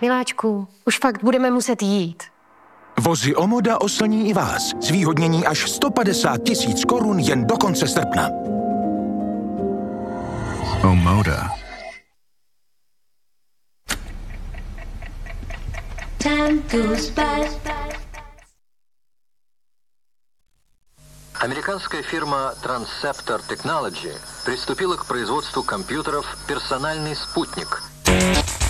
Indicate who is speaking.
Speaker 1: Miláčku, už fakt budeme muset jít.
Speaker 2: Vozy Omoda oslní i vás. Zvýhodnění až 150 000 korun jen do konce srpna. Omoda.
Speaker 3: Американская фирма Transceptor Technology приступила к производству компьютеров «Персональный спутник»,